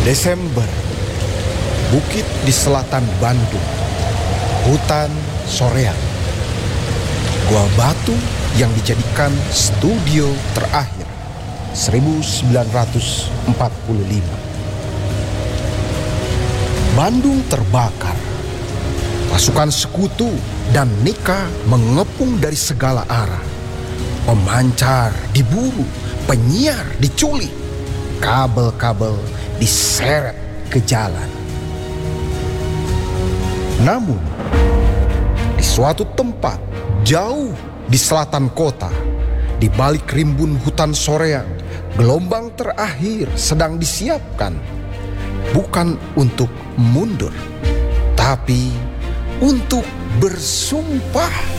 Desember, bukit di selatan Bandung, hutan soreang, gua batu yang dijadikan studio terakhir 1945. Bandung terbakar. Pasukan sekutu dan Nika mengepung dari segala arah. Pemancar diburu, penyiar diculik, kabel-kabel diseret ke jalan. Namun, di suatu tempat jauh di selatan kota, di balik rimbun hutan soreang, gelombang terakhir sedang disiapkan. Bukan untuk mundur, tapi untuk bersumpah.